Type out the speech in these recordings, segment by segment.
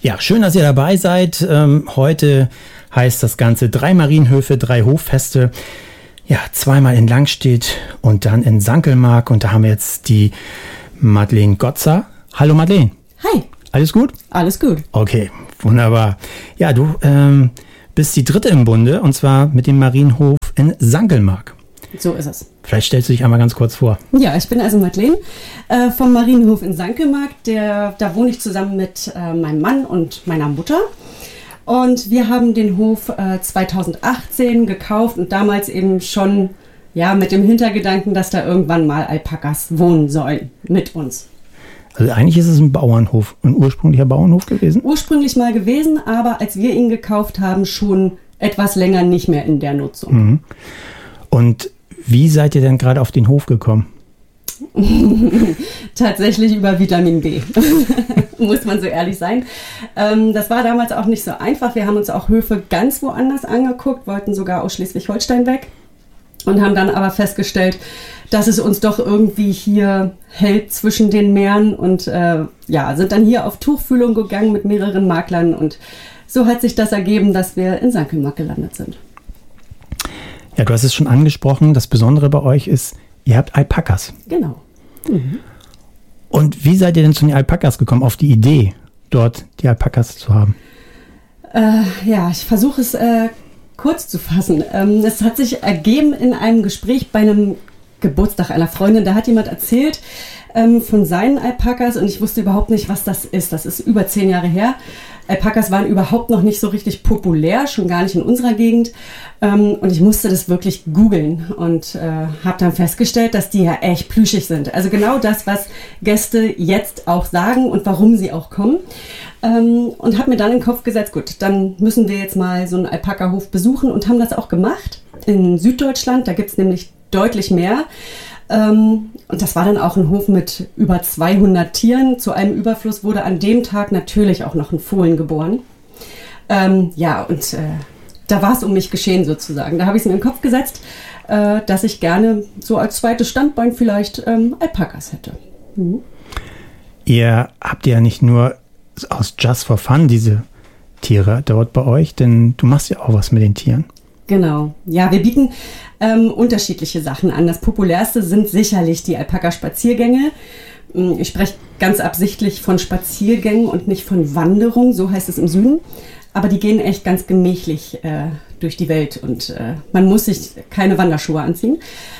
Ja, schön, dass ihr dabei seid. Heute heißt das Ganze 3 Marienhöfe, 3 Hoffeste. Ja, zweimal in Langstedt und dann in Sankelmark. Und da haben wir jetzt die Madeleine Gotzer. Hallo Madeleine. Hi. Alles gut? Alles gut. Okay, wunderbar. Ja, du bist die dritte im Bunde und zwar mit dem Marienhof in Sankelmark. So ist es. Vielleicht stellst du dich einmal ganz kurz vor. Ja, ich bin also Madeleine vom Marienhof in Sankelmark. Da wohne ich zusammen mit meinem Mann und meiner Mutter. Und wir haben den Hof 2018 gekauft und damals eben schon mit dem Hintergedanken, dass da irgendwann mal Alpakas wohnen sollen mit uns. Also eigentlich ist es ein Bauernhof, ein ursprünglicher Bauernhof gewesen? Ursprünglich mal gewesen, aber als wir ihn gekauft haben, schon etwas länger nicht mehr in der Nutzung. Mhm. Und wie seid ihr denn gerade auf den Hof gekommen? Tatsächlich über Vitamin B, muss man so ehrlich sein. Das war damals auch nicht so einfach. Wir haben uns auch Höfe ganz woanders angeguckt, wollten sogar aus Schleswig-Holstein weg und haben dann aber festgestellt, dass es uns doch irgendwie hier hält zwischen den Meeren und sind dann hier auf Tuchfühlung gegangen mit mehreren Maklern und so hat sich das ergeben, dass wir in Sankelmark gelandet sind. Ja, du hast es schon angesprochen, das Besondere bei euch ist, ihr habt Alpakas. Genau. Mhm. Und wie seid ihr denn zu den Alpakas gekommen, auf die Idee, dort die Alpakas zu haben? Ich versuche es kurz zu fassen. Es hat sich ergeben in einem Gespräch bei einem Geburtstag einer Freundin. Da hat jemand erzählt von seinen Alpakas und ich wusste überhaupt nicht, was das ist. Das ist über 10 Jahre her. Alpakas waren überhaupt noch nicht so richtig populär, schon gar nicht in unserer Gegend. Und ich musste das wirklich googeln und habe dann festgestellt, dass die ja echt plüschig sind. Also genau das, was Gäste jetzt auch sagen und warum sie auch kommen. Und habe mir dann in den Kopf gesetzt, gut, dann müssen wir jetzt mal so einen Alpaka-Hof besuchen und haben das auch gemacht in Süddeutschland. Da gibt es nämlich deutlich mehr. Und das war dann auch ein Hof mit über 200 Tieren. Zu einem Überfluss wurde an dem Tag natürlich auch noch ein Fohlen geboren. Da war es um mich geschehen sozusagen. Da habe ich es mir in den Kopf gesetzt, dass ich gerne so als zweites Standbein vielleicht Alpakas hätte. Mhm. Ihr habt ja nicht nur aus Just for Fun diese Tiere dort bei euch, denn du machst ja auch was mit den Tieren. Genau. Ja, wir bieten unterschiedliche Sachen an. Das populärste sind sicherlich die Alpaka-Spaziergänge. Ich spreche ganz absichtlich von Spaziergängen und nicht von Wanderung, so heißt es im Süden. Aber die gehen echt ganz gemächlich durch die Welt und man muss sich keine Wanderschuhe anziehen.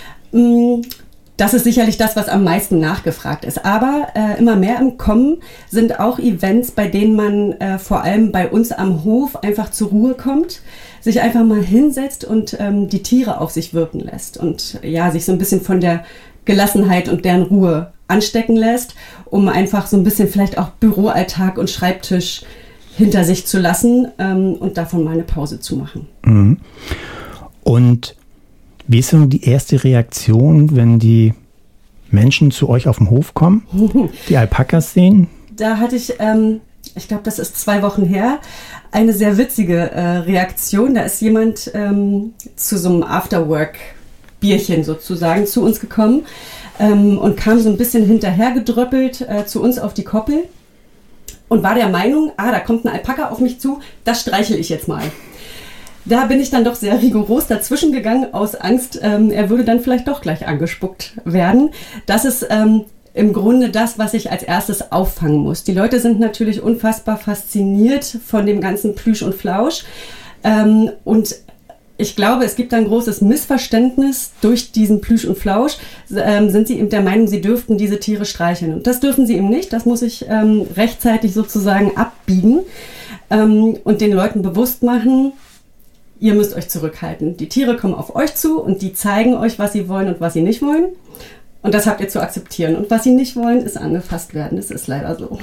Das ist sicherlich das, was am meisten nachgefragt ist. Aber immer mehr im Kommen sind auch Events, bei denen man vor allem bei uns am Hof einfach zur Ruhe kommt, sich einfach mal hinsetzt und die Tiere auf sich wirken lässt und sich so ein bisschen von der Gelassenheit und deren Ruhe anstecken lässt, um einfach so ein bisschen vielleicht auch Büroalltag und Schreibtisch hinter sich zu lassen und davon mal eine Pause zu machen. Mhm. Und wie ist denn die erste Reaktion, wenn die Menschen zu euch auf den Hof kommen, die Alpakas sehen? Da hatte ich, ich glaube, das ist 2 Wochen her, eine sehr witzige Reaktion. Da ist jemand zu so einem Afterwork-Bierchen sozusagen zu uns gekommen und kam so ein bisschen hinterhergedröppelt zu uns auf die Koppel und war der Meinung, da kommt ein Alpaka auf mich zu, das streichel ich jetzt mal. Da bin ich dann doch sehr rigoros dazwischen gegangen, aus Angst, er würde dann vielleicht doch gleich angespuckt werden. Das ist im Grunde das, was ich als erstes auffangen muss. Die Leute sind natürlich unfassbar fasziniert von dem ganzen Plüsch und Flausch. Und ich glaube, es gibt ein großes Missverständnis. Durch diesen Plüsch und Flausch sind sie eben der Meinung, sie dürften diese Tiere streicheln. Und das dürfen sie eben nicht. Das muss ich rechtzeitig sozusagen abbiegen und den Leuten bewusst machen, ihr müsst euch zurückhalten. Die Tiere kommen auf euch zu und die zeigen euch, was sie wollen und was sie nicht wollen. Und das habt ihr zu akzeptieren. Und was sie nicht wollen, ist angefasst werden. Das ist leider so.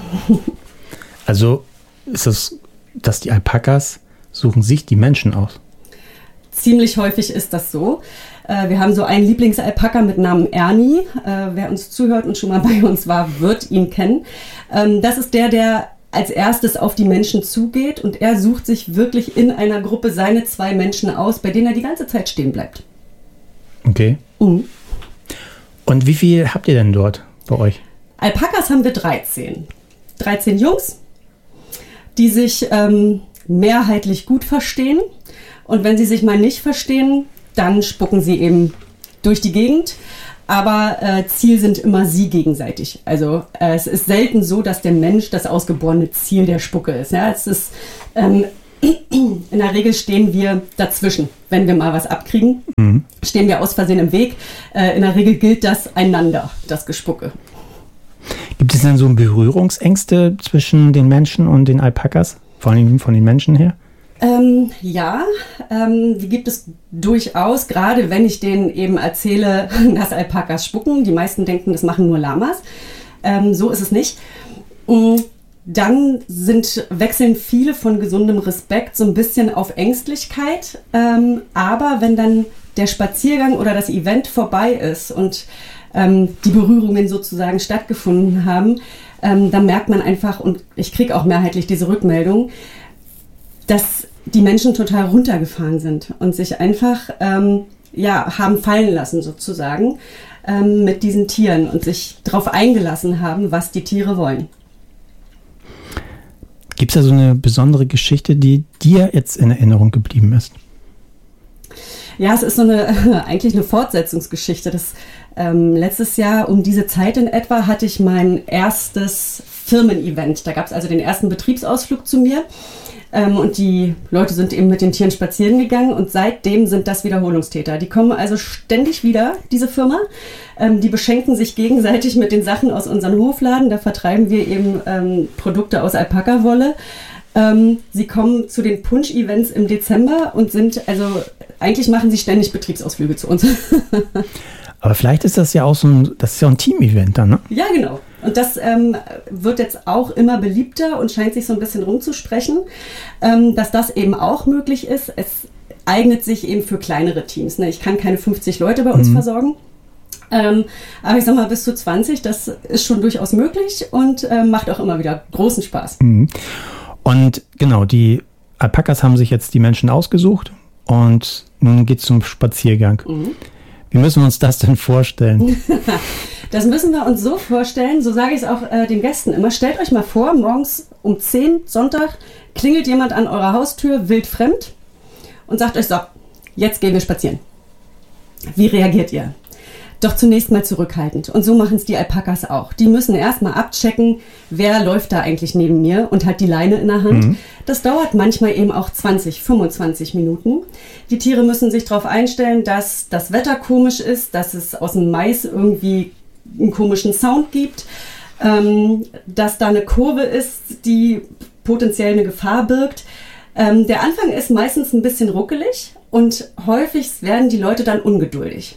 Also ist es, dass die Alpakas suchen sich die Menschen aus? Ziemlich häufig ist das so. Wir haben so einen Lieblingsalpaka mit Namen Ernie. Wer uns zuhört und schon mal bei uns war, wird ihn kennen. Das ist der als erstes auf die Menschen zugeht und er sucht sich wirklich in einer Gruppe seine 2 Menschen aus, bei denen er die ganze Zeit stehen bleibt. Okay. Mhm. Und wie viel habt ihr denn dort bei euch? Alpakas haben wir 13. 13 Jungs die sich mehrheitlich gut verstehen. Und wenn sie sich mal nicht verstehen, dann spucken sie eben durch die Gegend. Aber Ziel sind immer sie gegenseitig. Also es ist selten so, dass der Mensch das ausgeborene Ziel der Spucke ist. Ja? Es ist, in der Regel stehen wir dazwischen. Wenn wir mal was abkriegen, stehen wir aus Versehen im Weg. In der Regel gilt das einander, das Gespucke. Gibt es denn so Berührungsängste zwischen den Menschen und den Alpakas? Vor allem von den Menschen her? Ja, die gibt es durchaus, gerade wenn ich denen eben erzähle, dass Alpakas spucken. Die meisten denken, das machen nur Lamas. So ist es nicht. Dann wechseln viele von gesundem Respekt so ein bisschen auf Ängstlichkeit. Aber wenn dann der Spaziergang oder das Event vorbei ist und die Berührungen sozusagen stattgefunden haben, dann merkt man einfach, und ich kriege auch mehrheitlich diese Rückmeldung, dass die Menschen total runtergefahren sind und sich einfach haben fallen lassen sozusagen mit diesen Tieren und sich darauf eingelassen haben, was die Tiere wollen. Gibt es da so eine besondere Geschichte, die dir jetzt in Erinnerung geblieben ist? Ja, es ist so eigentlich eine Fortsetzungsgeschichte. Letztes Jahr um diese Zeit in etwa hatte ich mein erstes Firmen-Event. Da gab es also den ersten Betriebsausflug zu mir. Und die Leute sind eben mit den Tieren spazieren gegangen und seitdem sind das Wiederholungstäter. Die kommen also ständig wieder, diese Firma. Die beschenken sich gegenseitig mit den Sachen aus unseren Hofladen. Da vertreiben wir eben Produkte aus Alpaka-Wolle. Sie kommen zu den Punsch-Events im Dezember und eigentlich machen sie ständig Betriebsausflüge zu uns. Aber vielleicht ist das ja auch das ist ja ein Team-Event dann, ne? Ja, genau. Und das wird jetzt auch immer beliebter und scheint sich so ein bisschen rumzusprechen, dass das eben auch möglich ist. Es eignet sich eben für kleinere Teams. Ne? Ich kann keine 50 Leute bei uns versorgen. Aber ich sag mal, bis zu 20, das ist schon durchaus möglich und macht auch immer wieder großen Spaß. Und genau, die Alpakas haben sich jetzt die Menschen ausgesucht und nun geht's zum Spaziergang. Wie müssen wir uns das denn vorstellen? Das müssen wir uns so vorstellen, so sage ich es auch den Gästen immer. Stellt euch mal vor, morgens um 10 Sonntag klingelt jemand an eurer Haustür wildfremd und sagt euch so, jetzt gehen wir spazieren. Wie reagiert ihr? Doch zunächst mal zurückhaltend. Und so machen es die Alpakas auch. Die müssen erstmal abchecken, wer läuft da eigentlich neben mir und hat die Leine in der Hand. Das dauert manchmal eben auch 20, 25 Minuten. Die Tiere müssen sich darauf einstellen, dass das Wetter komisch ist, dass es aus dem Mais irgendwie einen komischen Sound gibt, dass da eine Kurve ist, die potenziell eine Gefahr birgt. Der Anfang ist meistens ein bisschen ruckelig und häufig werden die Leute dann ungeduldig.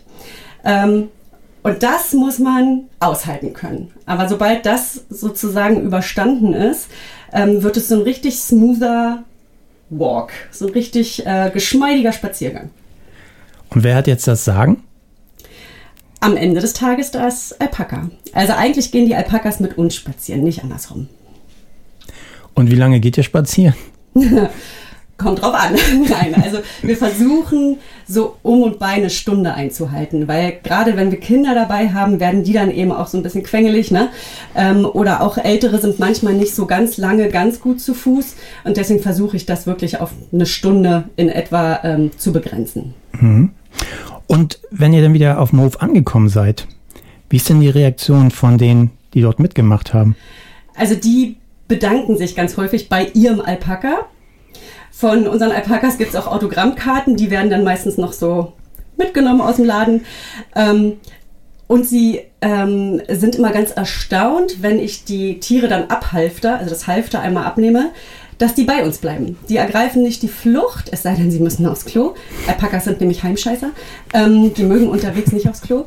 Und das muss man aushalten können. Aber sobald das sozusagen überstanden ist, wird es so ein richtig smoother Walk, so ein richtig geschmeidiger Spaziergang. Und wer hat jetzt das Sagen? Am Ende des Tages das Alpaka. Also eigentlich gehen die Alpakas mit uns spazieren, nicht andersrum. Und wie lange geht ihr spazieren? Kommt drauf an. Nein, also wir versuchen so um und bei eine Stunde einzuhalten, weil gerade wenn wir Kinder dabei haben, werden die dann eben auch so ein bisschen quengelig, ne? Oder auch Ältere sind manchmal nicht so ganz lange, ganz gut zu Fuß und deswegen versuche ich das wirklich auf eine Stunde in etwa zu begrenzen. Und wenn ihr dann wieder auf dem Hof angekommen seid, wie ist denn die Reaktion von denen, die dort mitgemacht haben? Also die bedanken sich ganz häufig bei ihrem Alpaka. Von unseren Alpakas gibt es auch Autogrammkarten, die werden dann meistens noch so mitgenommen aus dem Laden. Und sie sind immer ganz erstaunt, wenn ich die Tiere dann abhalfter, also das Halfter einmal abnehme, dass die bei uns bleiben. Die ergreifen nicht die Flucht, es sei denn, sie müssen aufs Klo. Alpakas sind nämlich Heimscheißer. Die mögen unterwegs nicht aufs Klo.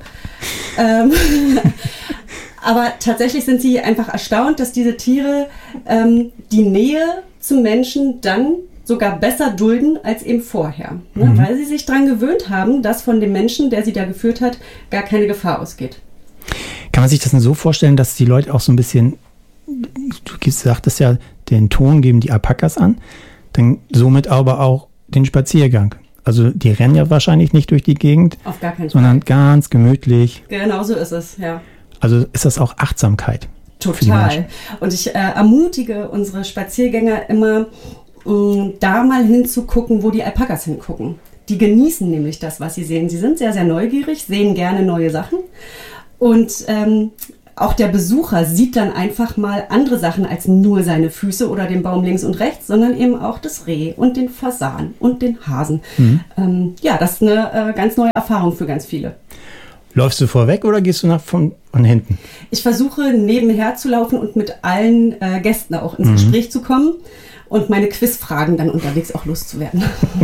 Aber tatsächlich sind sie einfach erstaunt, dass diese Tiere die Nähe zum Menschen dann sogar besser dulden als eben vorher. Ne? Weil sie sich daran gewöhnt haben, dass von dem Menschen, der sie da geführt hat, gar keine Gefahr ausgeht. Kann man sich das denn so vorstellen, dass die Leute auch so ein bisschen, du sagtest ja, den Ton geben die Alpakas an, dann somit aber auch den Spaziergang. Also die rennen ja wahrscheinlich nicht durch die Gegend, auf gar keinen Fall, sondern ganz gemütlich. Genau so ist es, ja. Also ist das auch Achtsamkeit? Total. Und ich ermutige unsere Spaziergänger immer, da mal hinzugucken, wo die Alpakas hingucken. Die genießen nämlich das, was sie sehen. Sie sind sehr, sehr neugierig, sehen gerne neue Sachen. Und auch der Besucher sieht dann einfach mal andere Sachen als nur seine Füße oder den Baum links und rechts, sondern eben auch das Reh und den Fasan und den Hasen. Das ist eine ganz neue Erfahrung für ganz viele. Läufst du vorweg oder gehst du von hinten? Ich versuche nebenher zu laufen und mit allen Gästen auch ins Gespräch zu kommen und meine Quizfragen dann unterwegs auch loszuwerden.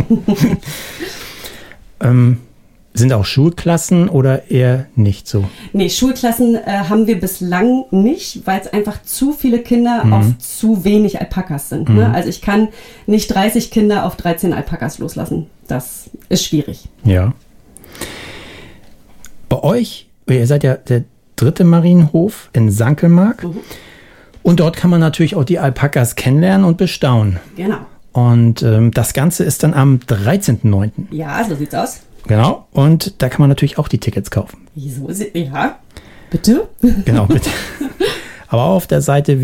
Sind auch Schulklassen oder eher nicht so? Nee, Schulklassen haben wir bislang nicht, weil es einfach zu viele Kinder auf zu wenig Alpakas sind. Ne? Also ich kann nicht 30 Kinder auf 13 Alpakas loslassen. Das ist schwierig. Ja. Bei euch, ihr seid ja der 3. Marienhof in Sankelmark. Und dort kann man natürlich auch die Alpakas kennenlernen und bestaunen. Genau. Und das Ganze ist dann am 13.09. Ja, so sieht's aus. Genau. Und da kann man natürlich auch die Tickets kaufen. Wieso? Ja. Bitte? Genau, bitte. Aber auch auf der Seite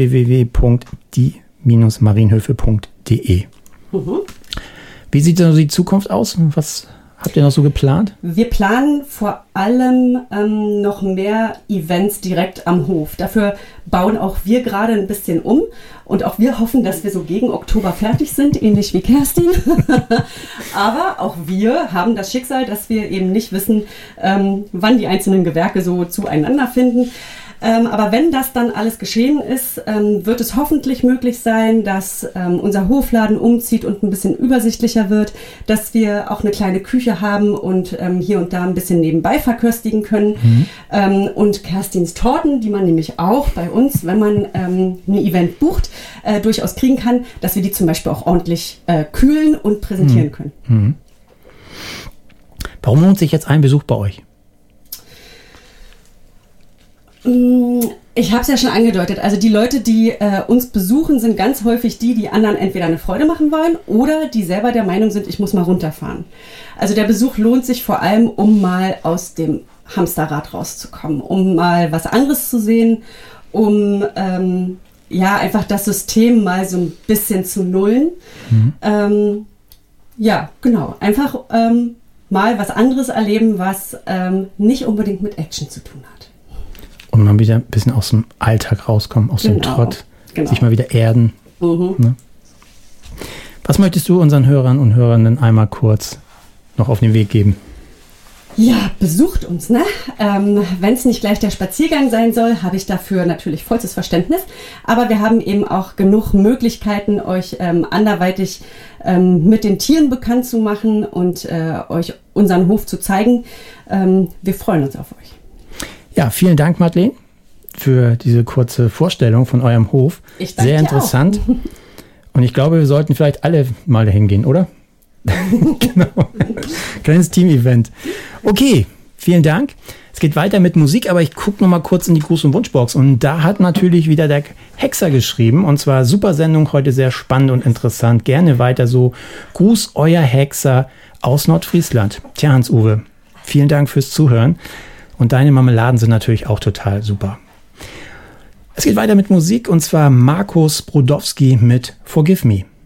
www.die-marienhöfe.de. Wie sieht denn die Zukunft aus? Was habt ihr noch so geplant? Wir planen vor allem noch mehr Events direkt am Hof. Dafür bauen auch wir gerade ein bisschen um. Und auch wir hoffen, dass wir so gegen Oktober fertig sind, ähnlich wie Kerstin. Aber auch wir haben das Schicksal, dass wir eben nicht wissen, wann die einzelnen Gewerke so zueinander finden. Aber wenn das dann alles geschehen ist, wird es hoffentlich möglich sein, dass unser Hofladen umzieht und ein bisschen übersichtlicher wird, dass wir auch eine kleine Küche haben und hier und da ein bisschen nebenbei verköstigen können. Und Kerstins Torten, die man nämlich auch bei uns, wenn man ein Event bucht, durchaus kriegen kann, dass wir die zum Beispiel auch ordentlich kühlen und präsentieren können. Warum lohnt sich jetzt ein Besuch bei euch? Ich habe es ja schon angedeutet. Also die Leute, die uns besuchen, sind ganz häufig die anderen entweder eine Freude machen wollen oder die selber der Meinung sind, ich muss mal runterfahren. Also der Besuch lohnt sich vor allem, um mal aus dem Hamsterrad rauszukommen, um mal was anderes zu sehen, um einfach das System mal so ein bisschen zu nullen. Genau. Einfach mal was anderes erleben, was nicht unbedingt mit Action zu tun hat. Und mal wieder ein bisschen aus dem Alltag rauskommen, aus dem Trott, sich mal wieder erden. Ne? Was möchtest du unseren Hörern und Hörerinnen einmal kurz noch auf den Weg geben? Ja, besucht uns, ne? Wenn es nicht gleich der Spaziergang sein soll, habe ich dafür natürlich vollstes Verständnis. Aber wir haben eben auch genug Möglichkeiten, euch anderweitig mit den Tieren bekannt zu machen und euch unseren Hof zu zeigen. Wir freuen uns auf euch. Ja, vielen Dank, Madeleine, für diese kurze Vorstellung von eurem Hof. Ich danke Sehr interessant. Auch. Und ich glaube, wir sollten vielleicht alle mal dahin gehen, oder? Genau. Kleines Team-Event. Okay, vielen Dank. Es geht weiter mit Musik, aber ich gucke noch mal kurz in die Gruß- und Wunschbox. Und da hat natürlich wieder der Hexer geschrieben. Und zwar super Sendung, heute sehr spannend und interessant. Gerne weiter so. Gruß, euer Hexer aus Nordfriesland. Tja, Hans-Uwe, vielen Dank fürs Zuhören. Und deine Marmeladen sind natürlich auch total super. Es geht weiter mit Musik und zwar Markus Brodowski mit Forgive Me.